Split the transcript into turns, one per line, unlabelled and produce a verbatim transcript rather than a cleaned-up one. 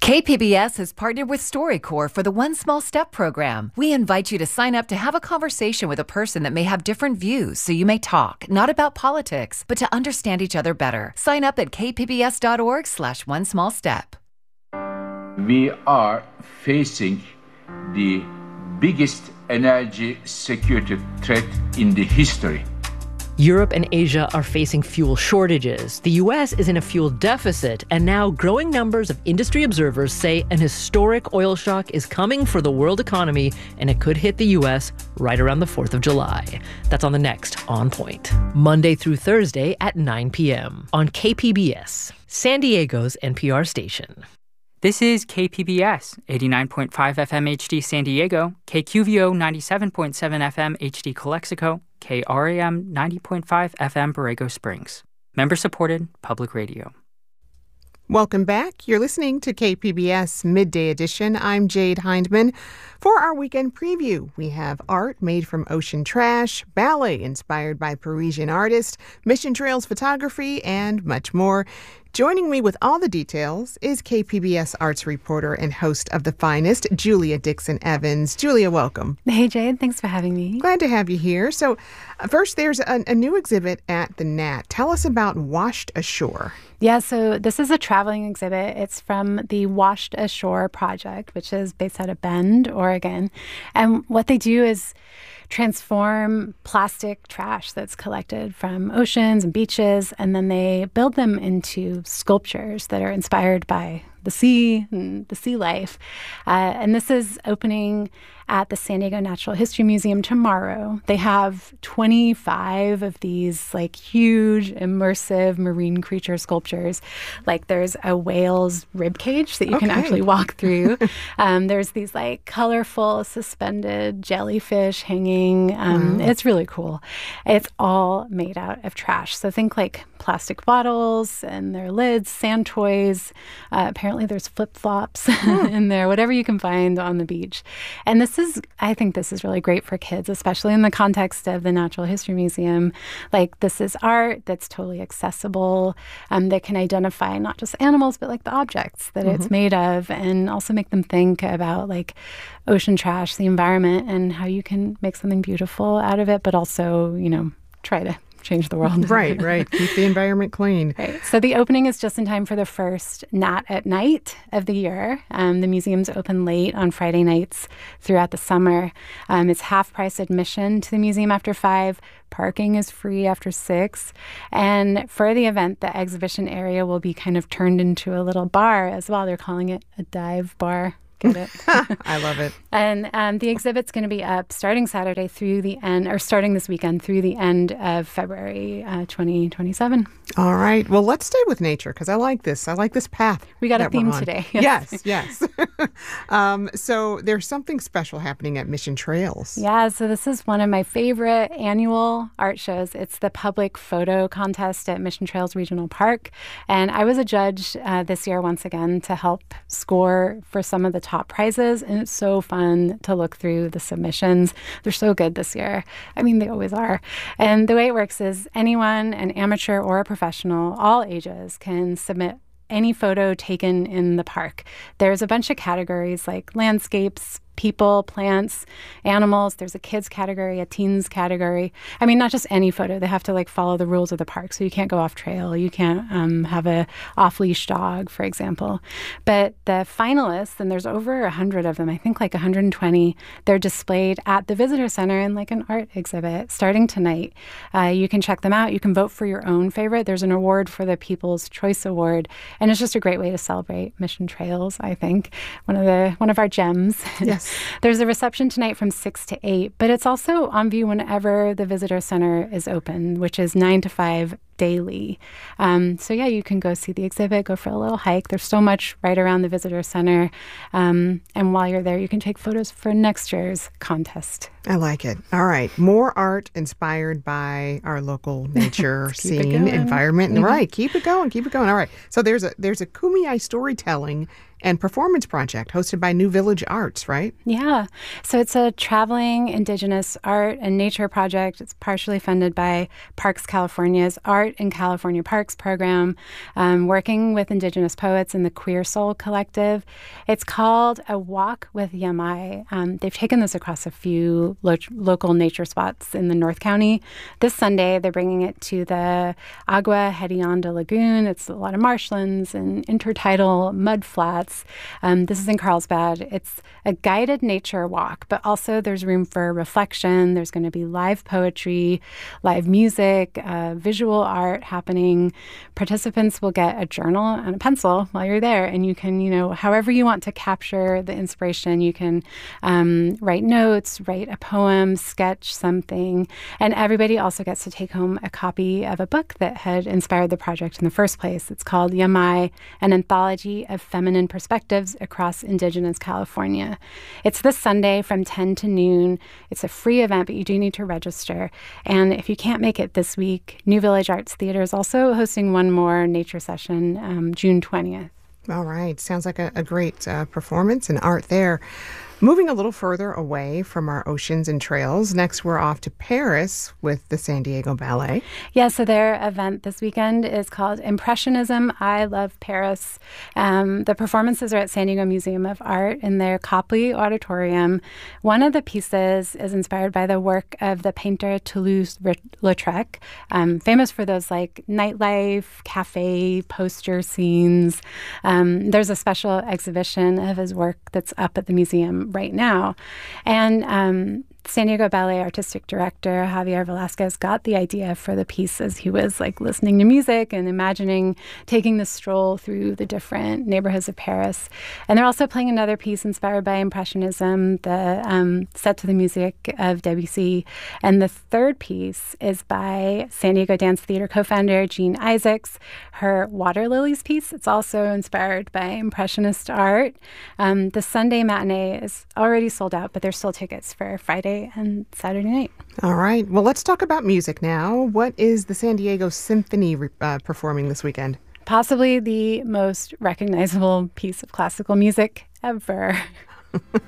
K P B S has partnered with StoryCorps for the One Small Step program. We invite you to sign up to have a conversation with a person that may have different views, so you may talk, not about politics, but to understand each other better. Sign up at kpbs.org slash one small step.
We are facing the biggest energy security threat in the history.
Europe and Asia are facing fuel shortages. The U S is in a fuel deficit, and now growing numbers of industry observers say an historic oil shock is coming for the world economy, and it could hit the U S right around the fourth of July. That's on the next On Point, Monday through Thursday at nine p.m. on K P B S, San Diego's N P R station.
This is K P B S, eighty-nine point five F M H D San Diego, K Q V O ninety-seven point seven F M H D Calexico, K R A M ninety point five F M Borrego Springs. Member-supported public radio.
Welcome back. You're listening to K P B S Midday Edition. I'm Jade Hindman. For our weekend preview, we have art made from ocean trash, ballet inspired by Parisian artists, Mission Trails photography, and much more. Joining me with all the details is K P B S arts reporter and host of The Finest, Julia Dixon Evans. Julia, welcome.
Hey, Jade. Thanks for having me.
Glad to have you here. So uh, first, there's a, a new exhibit at the Nat. Tell us about Washed Ashore.
Yeah, so this is a traveling exhibit. It's from the Washed Ashore Project, which is based out of Bend, Oregon. And what they do is transform plastic trash that's collected from oceans and beaches, and then they build them into sculptures that are inspired by the sea and the sea life. Uh, and this is opening at the San Diego Natural History Museum tomorrow. They have twenty-five of these like huge immersive marine creature sculptures. Like there's a whale's rib cage that you okay. can actually walk through. um, there's these like colorful suspended jellyfish hanging. Um, wow. It's really cool. It's all made out of trash. So think like plastic bottles and their lids, sand toys. Uh, apparently there's flip-flops in there, whatever you can find on the beach. And this is, I think this is really great for kids, especially in the context of the Natural History Museum. Like this is art that's totally accessible, um, that can identify not just animals, but like the objects that mm-hmm. it's made of, and also make them think about like ocean trash, the environment, and how you can make something beautiful out of it, but also, you know, try to change the world.
Right, right. Keep the environment clean.
Right. So the opening is just in time for the first Nat at Night of the year. Um, the museum's open late on Friday nights throughout the summer. Um, it's half-price admission to the museum after five. Parking is free after six. And for the event, the exhibition area will be kind of turned into a little bar as well. They're calling it a dive bar. Get it?
I love it.
And um, the exhibit's going to be up starting Saturday through the end, or starting this weekend through the end of February uh, twenty twenty-seven.
All right. Well, let's stay with nature because I like this. I like this path.
We got a theme today.
Yes, yes. yes. um, so there's something special happening at Mission Trails.
Yeah. So this is one of my favorite annual art shows. It's the public photo contest at Mission Trails Regional Park. And I was a judge uh, this year once again to help score for some of the top prizes, and it's so fun to look through the submissions. They're so good this year. I mean, they always are. And the way it works is anyone, an amateur or a professional, all ages, can submit any photo taken in the park. There's a bunch of categories like landscapes, people, plants, animals. There's a kids category, a teens category. I mean, not just any photo. They have to like follow the rules of the park. So you can't go off trail. You can't um, have a off-leash dog, for example. But the finalists, and there's over one hundred of them, I think like one hundred twenty, they're displayed at the visitor center in like an art exhibit starting tonight. Uh, you can check them out. You can vote for your own favorite. There's an award for the People's Choice Award. And it's just a great way to celebrate Mission Trails, I think. One of the one of our gems.
Yes.
There's a reception tonight from six to eight, but it's also on view whenever the visitor center is open, which is nine to five daily. Um, so yeah, you can go see the exhibit, go for a little hike. There's so much right around the visitor center. Um, and while you're there, you can take photos for next year's contest.
I like it. All right. More art inspired by our local nature scene, environment. Mm-hmm. Right. Keep it going. Keep it going. All right. So there's a there's a Kumeyaay storytelling and performance project hosted by New Village Arts, right?
Yeah. So it's a traveling Indigenous art and nature project. It's partially funded by Parks California's Art Art in California Parks program, um, working with Indigenous poets in the Queer Soul Collective. It's called A Walk with Yamai. Um, they've taken this across a few lo- local nature spots in the North County. This Sunday, they're bringing it to the Agua Hedionda Lagoon. It's a lot of marshlands and intertidal mud flats. Um, this is in Carlsbad. It's a guided nature walk, but also there's room for reflection. There's going to be live poetry, live music, uh, visual art happening. Participants will get a journal and a pencil while you're there, and you can, you know, however you want to capture the inspiration, you can um, write notes, write a poem, sketch something, and everybody also gets to take home a copy of a book that had inspired the project in the first place. It's called Yamai, an anthology of feminine perspectives across Indigenous California. It's this Sunday from ten to noon. It's a free event, but you do need to register. And if you can't make it this week, New Village Arts Theater is also hosting one more nature session um, June twentieth.
All right. Sounds like a, a great uh, performance and art there. Moving a little further away from our oceans and trails, next we're off to Paris with the San Diego Ballet.
Yeah, so their event this weekend is called Impressionism, I Love Paris. Um, the performances are at San Diego Museum of Art in their Copley Auditorium. One of the pieces is inspired by the work of the painter Toulouse-Lautrec, um, famous for those like nightlife, cafe, poster scenes. Um, there's a special exhibition of his work that's up at the museum right now. And um, San Diego Ballet artistic director Javier Velasquez got the idea for the piece as he was like listening to music and imagining taking the stroll through the different neighborhoods of Paris. And they're also playing another piece inspired by Impressionism, the um, set to the music of Debussy. And the third piece is by San Diego Dance Theater co-founder Jean Isaacs, her Water Lilies piece. It's also inspired by Impressionist art. Um, the Sunday matinee is already sold out, but there's still tickets for Friday and Saturday night.
All right. Well, let's talk about music now. What is the San Diego Symphony uh, performing this weekend?
Possibly the most recognizable piece of classical music ever.